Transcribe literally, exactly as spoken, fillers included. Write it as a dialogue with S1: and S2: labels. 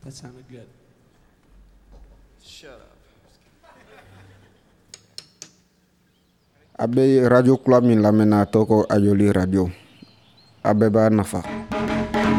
S1: That sounded good.
S2: Shut up.
S3: Abe radio club min lamena toko ajoli radio. Abe ba nafa.